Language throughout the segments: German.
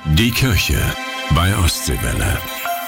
Die Kirche bei Ostseewelle.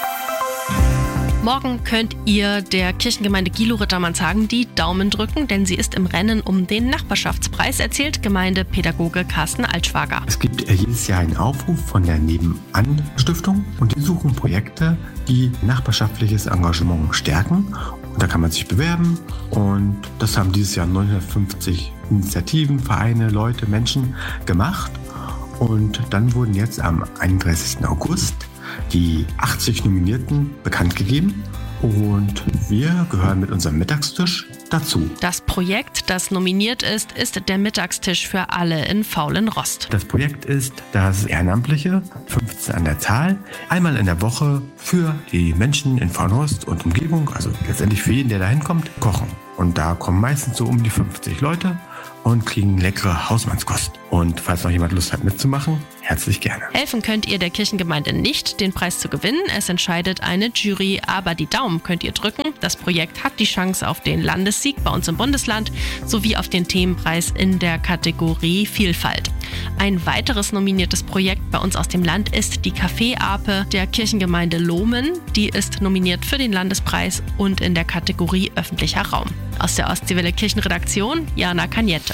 Morgen könnt ihr der Kirchengemeinde Gilow-Rittermannshagen die Daumen drücken, denn sie ist im Rennen um den Nachbarschaftspreis, erzählt Gemeindepädagoge Carsten Altschwager. Es gibt jedes Jahr einen Aufruf von der Nebenan-Stiftung und die suchen Projekte, die nachbarschaftliches Engagement stärken. Und da kann man sich bewerben und das haben dieses Jahr 950 Initiativen, Vereine, Leute, Menschen gemacht. Und dann wurden jetzt am 31. August die 80 Nominierten bekannt gegeben und wir gehören mit unserem Mittagstisch dazu. Das Projekt, das nominiert ist der Mittagstisch für alle in Faulenrost. Das Projekt ist, dass Ehrenamtliche, 15 an der Zahl, einmal in der Woche für die Menschen in Faulenrost und Umgebung, also letztendlich für jeden, der da hinkommt, kochen. Und da kommen meistens so um die 50 Leute und kriegen leckere Hausmannskost. Und falls noch jemand Lust hat mitzumachen, herzlich gerne. Helfen könnt ihr der Kirchengemeinde nicht, den Preis zu gewinnen. Es entscheidet eine Jury, aber die Daumen könnt ihr drücken. Das Projekt hat die Chance auf den Landessieg bei uns im Bundesland sowie auf den Themenpreis in der Kategorie Vielfalt. Ein weiteres nominiertes Projekt bei uns aus dem Land ist die Kaffeeape der Kirchengemeinde Lohmen. Die ist nominiert für den Landespreis und in der Kategorie öffentlicher Raum. Aus der Ostseewelle Kirchenredaktion, Jana Cagnette.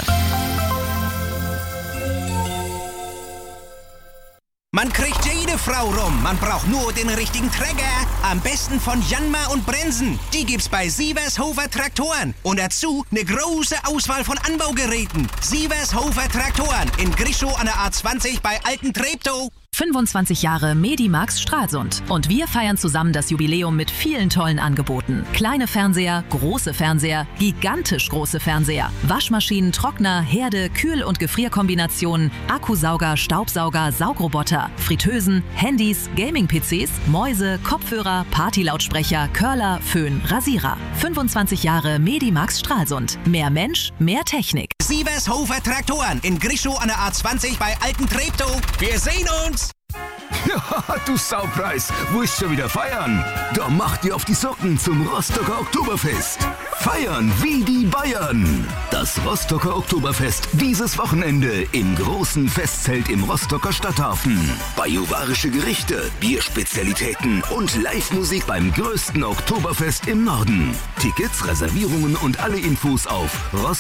Man kriegt jede Frau rum. Man braucht nur den richtigen Träger. Am besten von Janmar und Brensen. Die gibt's bei Sievershofer Traktoren. Und dazu eine große Auswahl von Anbaugeräten. Sievershofer Traktoren in Grischow an der A20 bei Alten Treptow. 25 Jahre Medimax Stralsund. Und wir feiern zusammen das Jubiläum mit vielen tollen Angeboten. Kleine Fernseher, große Fernseher, gigantisch große Fernseher, Waschmaschinen, Trockner, Herde, Kühl- und Gefrierkombinationen, Akkusauger, Staubsauger, Saugroboter, Fritteusen, Handys, Gaming-PCs, Mäuse, Kopfhörer, Partylautsprecher, Curler, Föhn, Rasierer. 25 Jahre Medimax Stralsund. Mehr Mensch, mehr Technik. Sievershofer Traktoren in Grischow an der A20 bei Alten Treptow. Wir sehen uns! Ja, du Saupreis, wo ist schon wieder feiern? Da macht ihr auf die Socken zum Rostocker Oktoberfest. Feiern wie die Bayern. Das Rostocker Oktoberfest dieses Wochenende im großen Festzelt im Rostocker Stadthafen. Bajuwarische Gerichte, Bierspezialitäten und Live-Musik beim größten Oktoberfest im Norden. Tickets, Reservierungen und alle Infos auf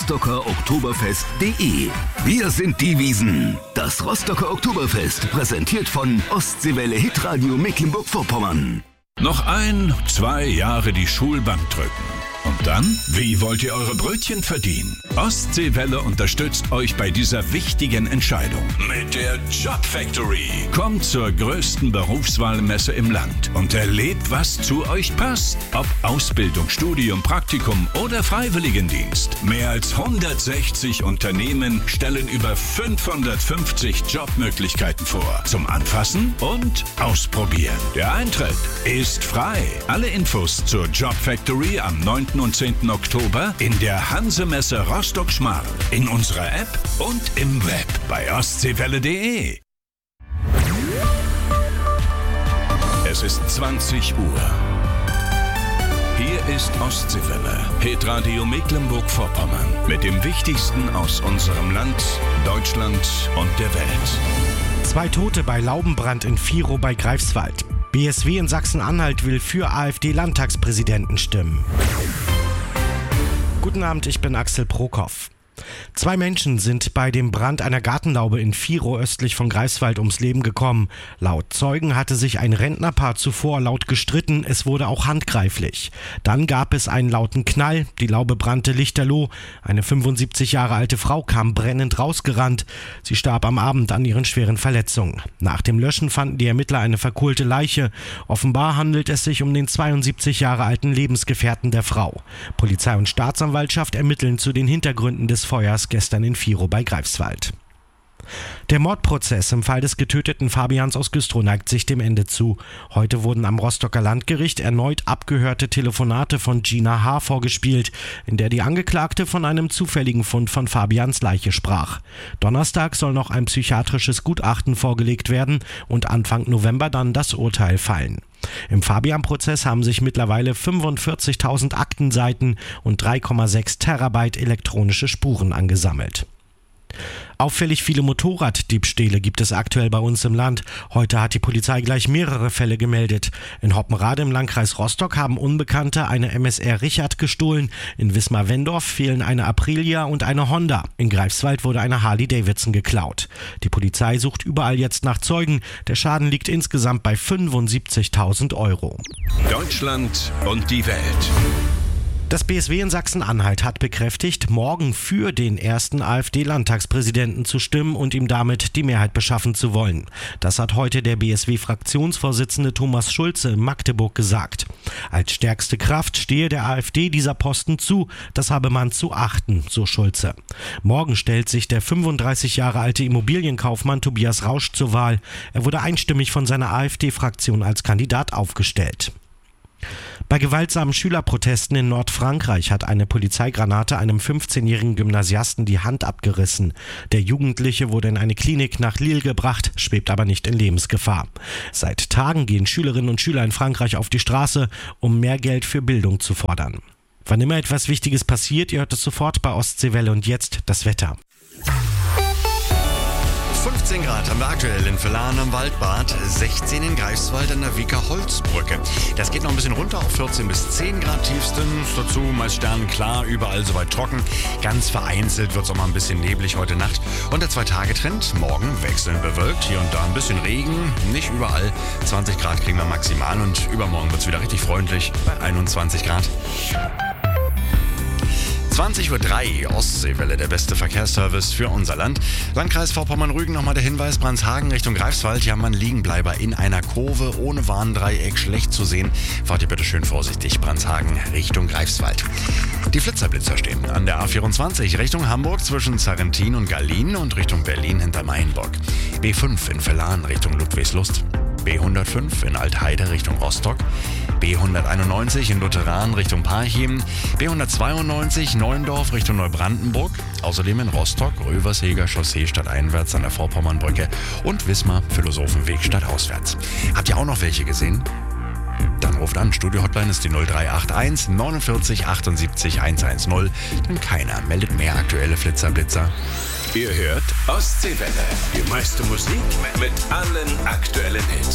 rostockeroktoberfest.de. Wir sind die Wiesen. Das Rostocker Oktoberfest, präsentiert von Ostseewelle Hitradio Mecklenburg-Vorpommern. Noch 1-2 Jahre die Schulbank drücken. Und dann? Wie wollt ihr eure Brötchen verdienen? Ostseewelle unterstützt euch bei dieser wichtigen Entscheidung. Mit der Job Factory. Kommt zur größten Berufswahlmesse im Land und erlebt, was zu euch passt. Ob Ausbildung, Studium, Praktikum oder Freiwilligendienst. Mehr als 160 Unternehmen stellen über 550 Jobmöglichkeiten vor. Zum Anfassen und Ausprobieren. Der Eintritt ist frei. Alle Infos zur Job Factory am 9. und 10. Oktober in der Hansemesse Rostock-Schmarrn, in unserer App und im Web bei ostseewelle.de. Es ist 20 Uhr. Hier ist Ostseewelle, Hitradio Mecklenburg-Vorpommern mit dem Wichtigsten aus unserem Land, Deutschland und der Welt. 2 Tote bei Laubenbrand in Virow bei Greifswald. BSW in Sachsen-Anhalt will für AfD-Landtagspräsidenten stimmen. Guten Abend, ich bin Axel Prokop. 2 Menschen sind bei dem Brand einer Gartenlaube in Virow östlich von Greifswald ums Leben gekommen. Laut Zeugen hatte sich ein Rentnerpaar zuvor laut gestritten, es wurde auch handgreiflich. Dann gab es einen lauten Knall, die Laube brannte lichterloh. Eine 75 Jahre alte Frau kam brennend rausgerannt. Sie starb am Abend an ihren schweren Verletzungen. Nach dem Löschen fanden die Ermittler eine verkohlte Leiche. Offenbar handelt es sich um den 72 Jahre alten Lebensgefährten der Frau. Polizei und Staatsanwaltschaft ermitteln zu den Hintergründen des Feuers gestern in Virow bei Greifswald. Der Mordprozess im Fall des getöteten Fabians aus Güstrow neigt sich dem Ende zu. Heute wurden am Rostocker Landgericht erneut abgehörte Telefonate von Gina H. vorgespielt, in der die Angeklagte von einem zufälligen Fund von Fabians Leiche sprach. Donnerstag soll noch ein psychiatrisches Gutachten vorgelegt werden und Anfang November dann das Urteil fallen. Im Fabian-Prozess haben sich mittlerweile 45.000 Aktenseiten und 3,6 Terabyte elektronische Spuren angesammelt. Auffällig viele Motorraddiebstähle gibt es aktuell bei uns im Land. Heute hat die Polizei gleich mehrere Fälle gemeldet. In Hoppenrade im Landkreis Rostock haben Unbekannte eine MSR Richard gestohlen. In Wismar-Wendorf fehlen eine Aprilia und eine Honda. In Greifswald wurde eine Harley-Davidson geklaut. Die Polizei sucht überall jetzt nach Zeugen. Der Schaden liegt insgesamt bei 75.000 Euro. Deutschland und die Welt. Das BSW in Sachsen-Anhalt hat bekräftigt, morgen für den ersten AfD-Landtagspräsidenten zu stimmen und ihm damit die Mehrheit beschaffen zu wollen. Das hat heute der BSW-Fraktionsvorsitzende Thomas Schulze in Magdeburg gesagt. Als stärkste Kraft stehe der AfD dieser Posten zu, das habe man zu achten, so Schulze. Morgen stellt sich der 35 Jahre alte Immobilienkaufmann Tobias Rausch zur Wahl. Er wurde einstimmig von seiner AfD-Fraktion als Kandidat aufgestellt. Bei gewaltsamen Schülerprotesten in Nordfrankreich hat eine Polizeigranate einem 15-jährigen Gymnasiasten die Hand abgerissen. Der Jugendliche wurde in eine Klinik nach Lille gebracht, schwebt aber nicht in Lebensgefahr. Seit Tagen gehen Schülerinnen und Schüler in Frankreich auf die Straße, um mehr Geld für Bildung zu fordern. Wann immer etwas Wichtiges passiert, ihr hört es sofort bei Ostseewelle und jetzt das Wetter. 15 Grad haben wir aktuell in Villaren am Waldbad, 16 in Greifswald an der Wieker Holzbrücke. Das geht noch ein bisschen runter auf 14 bis 10 Grad tiefstens. Dazu meist sternenklar, überall soweit trocken. Ganz vereinzelt wird es auch mal ein bisschen neblig heute Nacht. Und der 2-Tage-Trend, morgen wechselnd bewölkt, hier und da ein bisschen Regen, nicht überall. 20 Grad kriegen wir maximal und übermorgen wird es wieder richtig freundlich bei 21 Grad. 20:03 Uhr, Ostseewelle, der beste Verkehrsservice für unser Land. Landkreis Vorpommern-Rügen, nochmal der Hinweis, Brandshagen Richtung Greifswald. Hier haben wir einen Liegenbleiber in einer Kurve, ohne Warndreieck, schlecht zu sehen. Fahrt ihr bitte schön vorsichtig, Brandshagen Richtung Greifswald. Die Flitzerblitzer stehen an der A24 Richtung Hamburg zwischen Sarrentin und Gallien und Richtung Berlin hinter Mainburg. B5 in Villaren Richtung Ludwigslust. B105 in Altheide Richtung Rostock, B191 in Lutheran Richtung Parchim, B192 Neuendorf Richtung Neubrandenburg, außerdem in Rostock, Röversheger Chaussee stadteinwärts an der Vorpommernbrücke und Wismar Philosophenweg stadtauswärts. Habt ihr auch noch welche gesehen? Dann ruft an, Studio-Hotline ist die 0381 49 78 110, denn keiner meldet mehr aktuelle Flitzerblitzer. Ihr hört Ostseewelle. Die meiste Musik mit allen aktuellen Hits.